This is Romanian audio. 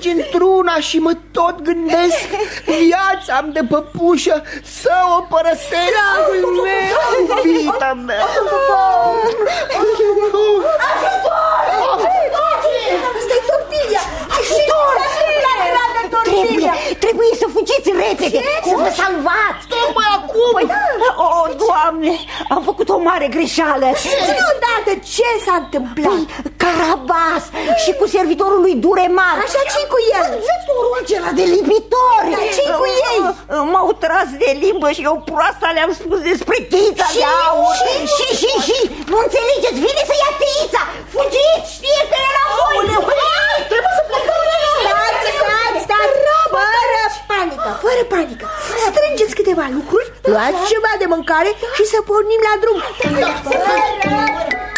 merge într-una și mă tot gândesc, viața-mi de păpușă să o părăsesc. Dragul meu, iubita mea. Asta-i tortilla. Ajutor! Trebuie să fugiți repede, să vă salvați. Tocmai acum. Doamne, am făcut o mare greșeală. Și odată ce s-a întâmplat? Carabas și cu servitorul lui Duremar. Așa, ce-i cu el? Văzătorul acela de lipitori. Ce-i cu ei? M-au tras de limbă și eu proasta le-am spus despre cheița de aur. Și nu înțelegeți, vine să ia cheița. Fugiți, știe că e la voi. Trebuie să plecăm. Stați, fără panică. Strângeți câteva lucruri, luați ceva de mâncare și să pornim la drum.